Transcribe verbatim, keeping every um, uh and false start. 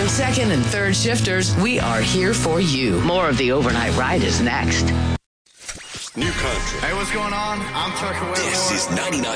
second and third shifters, we are here for you. More of the Overnight Ride is next. New country. Hey, what's going on? I'm Tucker Whitmore. This is ninety-nine